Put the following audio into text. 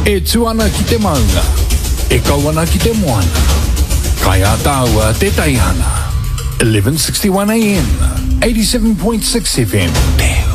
E tuana ki te maunga, e kawana ki te moana. Kai a tāua te taihana. 1161 AM, 87.6 FM.